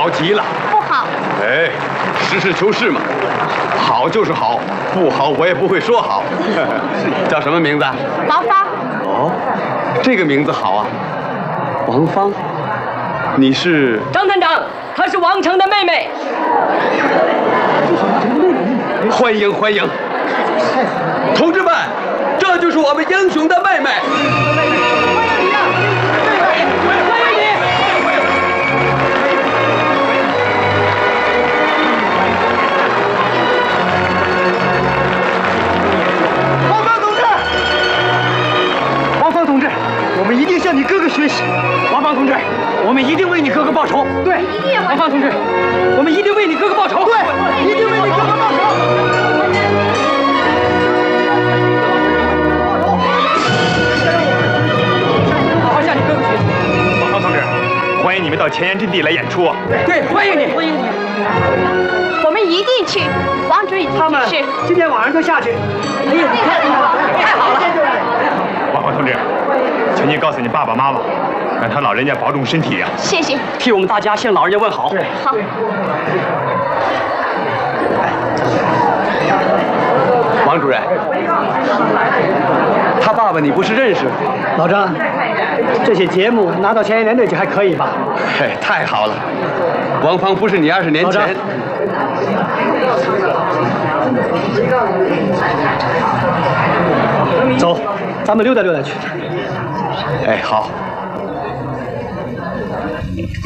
好极了。 不好。 哎，实事求是嘛，好就是好，不好我也不会说好。叫什么名字？ 王芳。 哦，这个名字好啊，王芳。你是？ 张探长，她是王成的妹妹。 欢迎欢迎，同志们，这就是我们英雄的妹妹。 我们一定向你哥哥学习，王芳同志，我们一定为你哥哥报仇。对，王芳同志，我们一定为你哥哥报仇。对，一定为你哥哥报仇。好好向你哥哥学习。王芳同志，欢迎你们到前沿阵地来演出。对，欢迎你，欢迎你。 我们一定去，王主任已经指示。 今天晚上就下去。哎呀，太好了！王芳同志，请你告诉你爸爸妈妈，让他老人家保重身体呀。 谢谢。 替我们大家向老人家问好。 对， 好。 王主任，他爸爸你不是认识？ 老张，这些节目拿到前沿连队去还可以吧？ 嘿，太好了！王芳不是你20年前。 走，咱们溜达溜达去。 哎，好。